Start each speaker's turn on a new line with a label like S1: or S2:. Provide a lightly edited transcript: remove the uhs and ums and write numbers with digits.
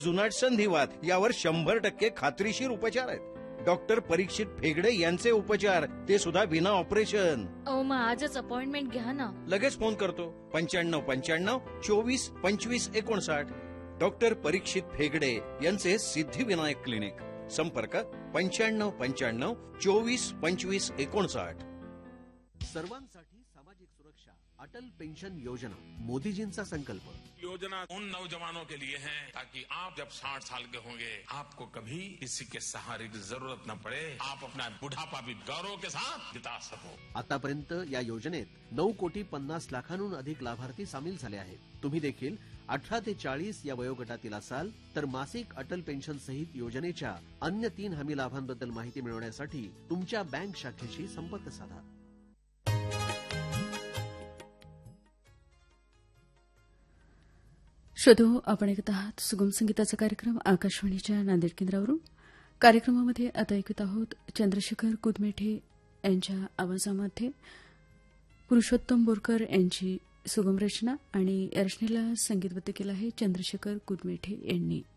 S1: जुनाट संधिवात यावर 100% खात्रीशीर उपचार आहेत। डॉक्टर परीक्षित फेगडे यांचे उपचार, ते सुद्धा विना ऑपरेशन।
S2: मग आजच अपॉइंटमेंट घ्या ना।
S1: लगेच फोन करतो 9595 24 25 59। डॉक्टर परीक्षित फेगडे यांचे सिद्धिविनायक क्लिनिक। संपर्क 9595 24 25 59।
S3: सर्वांसाठी सामाजिक सुरक्षा, अटल पेंशन योजना, मोदीजींचा संकल्प।
S4: योजना उन नौजवानों के लिए है ताकि आप जब 60 साल के होंगे आपको कभी किसी के सहारे की जरूरत न पड़े, आप अपना बुढ़ापा भी गौरव के साथ बिता सको।
S3: आतापर्यंत या योजनेत 9,50,00,000 अधिक लाभार्थी सामील झाले आहेत। तुम्ही देखील 18 ते 40 या वयोगटातील असाल तर मासिक अटल पेन्शन सहित योजनेच्या अन्य 3 हमी लाभांबद्दल माहिती मिळवण्यासाठी तुमच्या बँक शाखेशी संपर्क साधा।
S5: श्रोतो, आपण ऐकत आहात सुगम संगीताचा कार्यक्रम आकाशवाणीच्या नांदेड केंद्रावरून। कार्यक्रमामध्ये आता ऐकत आहोत चंद्रशेखर कुदमेठे यांच्या आवाजामध्ये पुरुषोत्तम बोरकर यांची सुगम रचना, आणि रचनेला संगीतबद्ध केलं आहे चंद्रशेखर कुदमेठे यांनी।